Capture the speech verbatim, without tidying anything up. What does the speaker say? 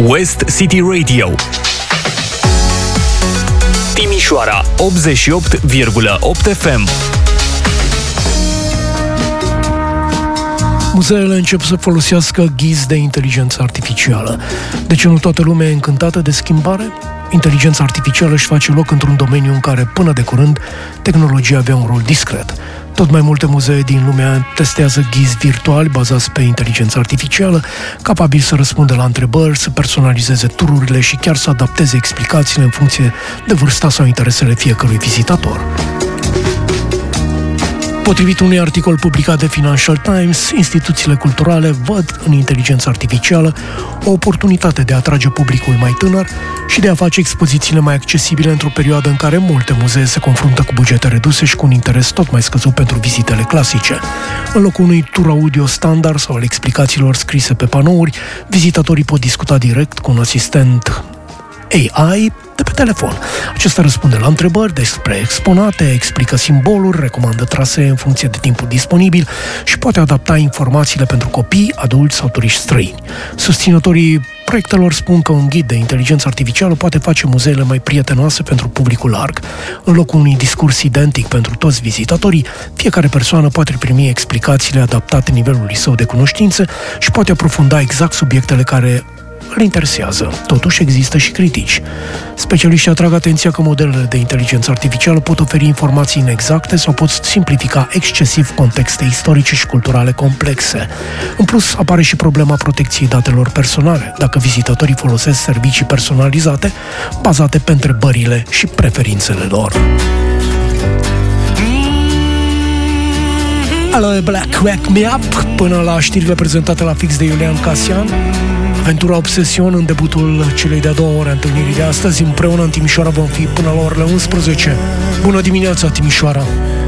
West City Radio. Timișoara optzeci și opt virgulă opt F M. Muzeele încep să folosească ghizi de inteligență artificială. De ce nu toată lumea e încântată de schimbare? Inteligența artificială își face loc într-un domeniu în care, până de curând, tehnologia avea un rol discret. Tot mai multe muzee din lume testează ghizi virtuali bazați pe inteligență artificială, capabili să răspundă la întrebări, să personalizeze tururile și chiar să adapteze explicațiile în funcție de vârsta sau interesele fiecărui vizitator. Potrivit unui articol publicat de Financial Times, instituțiile culturale văd în inteligența artificială o oportunitate de a atrage publicul mai tânăr și de a face expozițiile mai accesibile într-o perioadă în care multe muzee se confruntă cu bugete reduse și cu un interes tot mai scăzut pentru vizitele clasice. În locul unui tur audio standard sau al explicațiilor scrise pe panouri, vizitatorii pot discuta direct cu un asistent A I de pe telefon. Acesta răspunde la întrebări despre exponate, explică simboluri, recomandă trasee în funcție de timpul disponibil și poate adapta informațiile pentru copii, adulți sau turiști străini. Susținătorii proiectelor spun că un ghid de inteligență artificială poate face muzeele mai prietenoase pentru publicul larg. În locul unui discurs identic pentru toți vizitatorii, fiecare persoană poate primi explicațiile adaptate nivelului său de cunoștințe și poate aprofunda exact subiectele care îl interesează. Totuși există și critici. Specialiștii atrag atenția că modelele de inteligență artificială pot oferi informații inexacte sau pot simplifica excesiv contexte istorice și culturale complexe. În plus, apare și problema protecției datelor personale, dacă vizitatorii folosesc servicii personalizate bazate pe întrebările și preferințele lor. Aloe Black, Wake Me Up, până la știrile prezentate la fix de Iulian Casian. Aventura Obsesion în debutul celei de-a doua ore a întâlnirii de astăzi. Împreună în Timișoara vom fi până la orele unsprezece. Bună dimineața, Timișoara!